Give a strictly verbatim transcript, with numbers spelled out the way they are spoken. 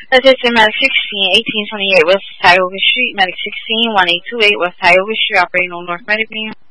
That's it, Medic sixteen, eighteen twenty-eight West Tioga Street, Medic sixteen, eighteen twenty-eight West Tioga Street, operating on North Medic.